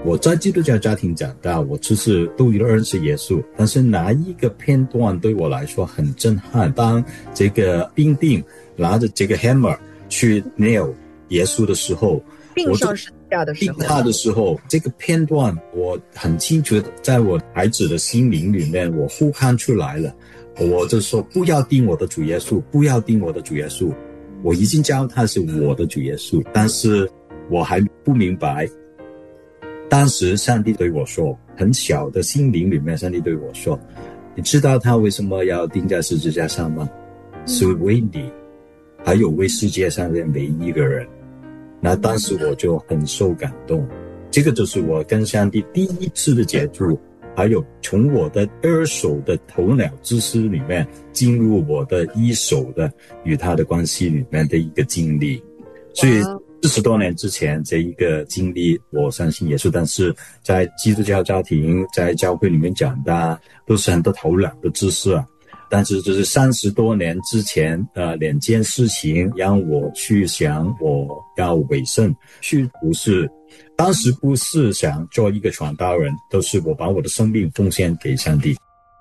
我在基督教家庭长大，我就是都认识耶稣，但是哪一个片段对我来说很震撼？当这个兵丁拿着这个 hammer 去 nail 耶稣的时候， 钉上十字架的时候， 钉他的时候，这个片段我很清楚的在我孩子的心灵里面，我呼喊出来了。我就说不要钉我的主耶稣，不要钉我的主耶稣。我已经教他是我的主耶稣，但是我还不明白。当时上帝对我说，很小的心灵里面，上帝对我说，你知道他为什么要钉在十字架上吗？是为你，还有为世界上的每一个人。那当时我就很受感动，这个就是我跟上帝第一次的接触，还有从我的二手的头脑知识里面进入我的一手的与他的关系里面的一个经历。所以40多年之前这一个经历，我相信耶稣，但是在基督教家庭，在教会里面长大，都是很多头脑的知识啊。但是就是30多年之前两件事情让我去想我要委身去服侍。当时不是想做一个传道人，都是我把我的生命奉献给上帝。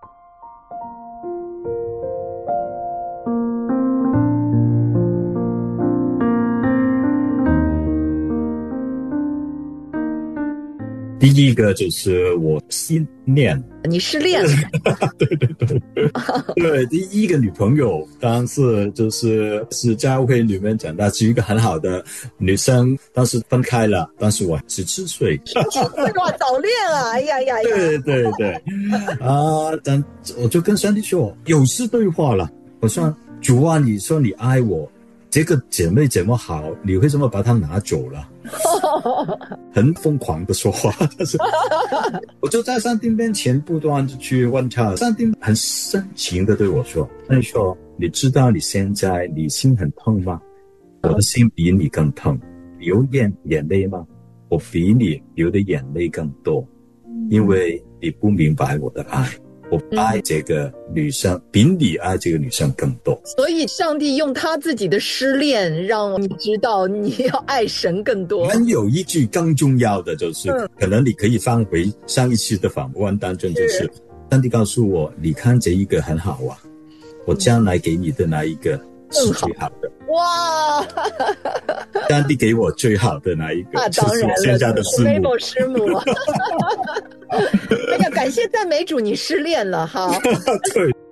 第一个就是我信念。 你失恋了？ 对对对对，第一个女朋友当时是教会里面长大，是一个很好的女生，当时分开了，当时我17岁。 17岁哇，早恋啊！哎呀呀呀！ 对对对，但我就跟上帝说，有事对话了。我说主啊，你说你爱我，这个姐妹这么好，你为什么把她拿走了？很疯狂的说话，但是我就在上帝面前不断的去问他，上帝很深情的对我说，他说你知道你现在你心很痛吗？我的心比你更痛。流眼泪吗？我比你流的眼泪更多，因为你不明白我的爱。我爱这个女生比你爱这个女生更多。 所以上帝用他自己的失恋让你知道你要爱神更多。 还有一句更重要的就是，可能你可以翻回上一期的访问当中，就是上帝告诉我，你看这一个很好啊，我将来给你的那一个是最好的。 哇！ 上帝给我最好的那一个， 当然了， 现在的师母。 师母。哎呀，感谢赞美主，你失恋了哈。 对。